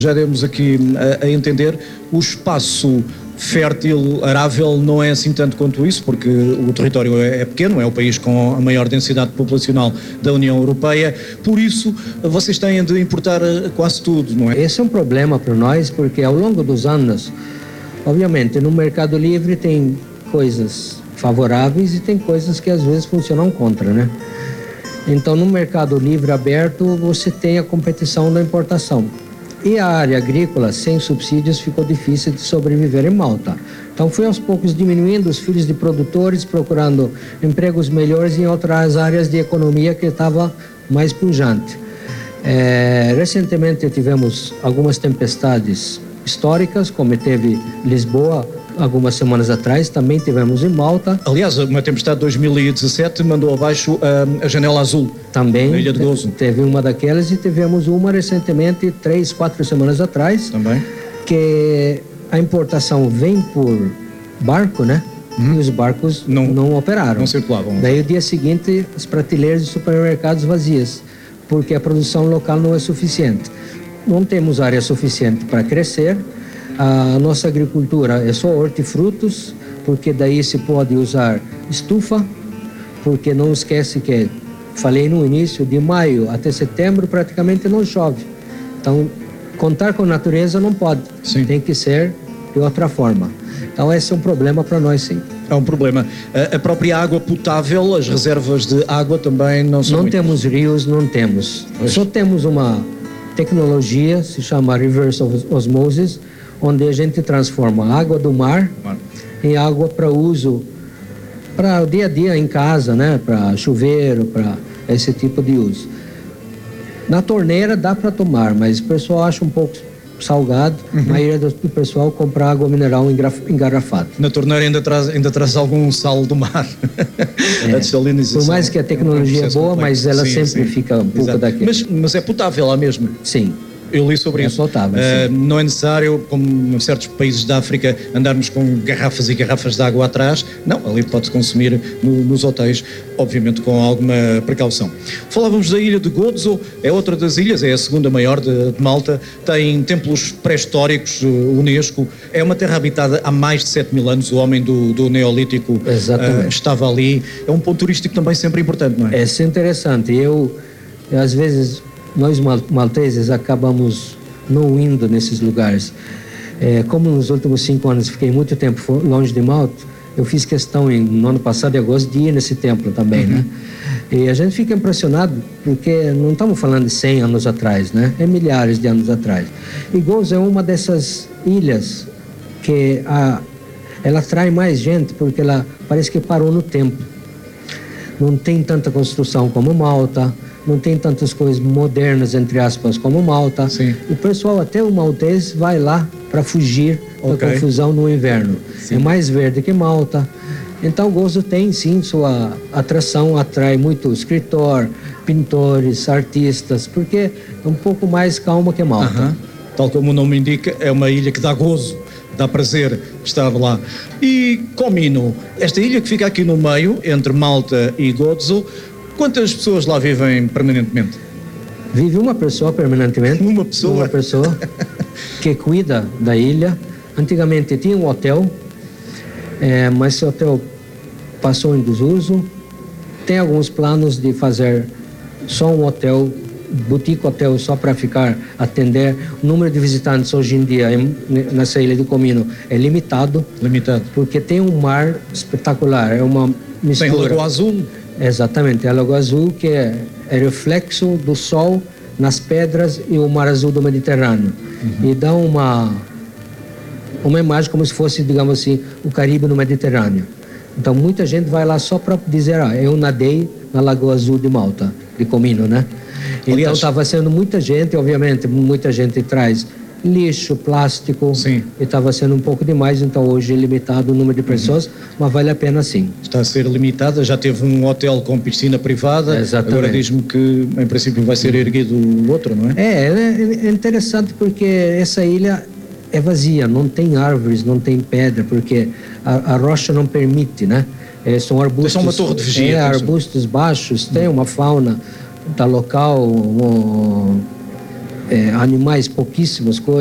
Já demos aqui a entender, o espaço fértil, arável, não é assim tanto quanto isso, porque o território é pequeno, é o país com a maior densidade populacional da União Europeia, por isso vocês têm de importar quase tudo, não é? Esse é um problema para nós, porque ao longo dos anos, obviamente, no mercado livre tem coisas favoráveis e tem coisas que às vezes funcionam contra, né? Então, no mercado livre aberto, você tem a competição da importação. E a área agrícola, sem subsídios, ficou difícil de sobreviver em Malta. Então, foi aos poucos diminuindo os filhos de produtores, procurando empregos melhores em outras áreas de economia que estava mais pujante. Recentemente tivemos algumas tempestades históricas, como teve Lisboa algumas semanas atrás, também tivemos em Malta. Aliás, uma tempestade de 2017 mandou abaixo a Janela Azul, também, na Ilha de Gozo. Teve uma daquelas e tivemos uma recentemente, 3, 4 semanas atrás, também, que a importação vem por barco, né? E os barcos não operaram. Não circulavam. Daí o dia seguinte, as prateleiras de supermercados vazias, porque a produção local não é suficiente. Não temos área suficiente para crescer. A nossa agricultura é só hortifrutos, porque daí se pode usar estufa, porque não esquece que, falei no início, de maio até setembro praticamente não chove. Então, contar com a natureza não pode. Sim. Tem que ser de outra forma. Então, esse é um problema para nós, sim. É um problema. A própria água potável, as reservas de água também não são. Não temos rios, não temos. Só temos uma tecnologia, se chama reverse osmosis, onde a gente transforma a água do mar em água para uso, para o dia a dia em casa, né? Para chuveiro, para esse tipo de uso. Na torneira dá para tomar, mas o pessoal acha um pouco salgado. A maioria do pessoal compra água mineral engarrafada. Na torneira ainda traz algum sal do mar. A desalinização. Por mais que a tecnologia é boa, mas ela sempre fica um pouco daquele. Mas é potável lá mesmo? Sim. Eu li sobre isso. Potável, não é necessário, como em certos países da África, andarmos com garrafas e garrafas de água atrás. Não, ali pode-se consumir nos hotéis, obviamente com alguma precaução. Falávamos da ilha de Gozo, é outra das ilhas, é a segunda maior de Malta, tem templos pré-históricos, Unesco, é uma terra habitada há mais de 7.000 anos, o homem do Neolítico estava ali. É um ponto turístico também sempre importante, não é? É interessante. Eu às vezes... Nós malteses acabamos não indo nesses lugares. Como nos últimos 5 anos fiquei muito tempo longe de Malta, eu fiz questão no ano passado, em agosto, de ir nesse templo também, né? E a gente fica impressionado porque não estamos falando de 100 anos atrás, né? É milhares de anos atrás. E Gozo é uma dessas ilhas que ela atrai mais gente porque ela parece que parou no tempo. Não tem tanta construção como Malta, não tem tantas coisas modernas, entre aspas, como Malta. Sim. O pessoal, até o maltês, vai lá para fugir da confusão no inverno. Sim. É mais verde que Malta. Então, Gozo tem, sim, sua atração, atrai muito escritor, pintores, artistas, porque é um pouco mais calma que Malta. Tal como o nome indica, é uma ilha que dá gozo, dá prazer estar lá. E Comino, esta ilha que fica aqui no meio, entre Malta e Gozo, quantas pessoas lá vivem permanentemente? Vive uma pessoa permanentemente. Uma pessoa? Uma pessoa que cuida da ilha. Antigamente tinha um hotel, mas esse hotel passou em desuso. Tem alguns planos de fazer só um hotel, boutique hotel, só para atender. O número de visitantes hoje em dia nessa ilha de Comino é limitado. Limitado. Porque tem um mar espetacular, é uma mistura. Tem Lagoa Azul. Exatamente, a Lagoa Azul, que é reflexo do sol nas pedras e o mar azul do Mediterrâneo. E dá uma imagem como se fosse, digamos assim, o Caribe no Mediterrâneo. Então muita gente vai lá só para dizer, eu nadei na Lagoa Azul de Malta, de Comino, né? Então estava sendo muita gente, obviamente, muita gente traz lixo, plástico. Sim. E estava sendo um pouco demais, então hoje é limitado o número de pessoas, mas vale a pena sim. Está a ser limitada, já teve um hotel com piscina privada. Exatamente. Agora diz-me que em princípio vai ser erguido outro, não é? É interessante porque essa ilha é vazia, não tem árvores, não tem pedra, porque a rocha não permite, né? São arbustos. São uma torre de vigia. Arbustos baixos, tem uma fauna da local. animais pouquíssimos,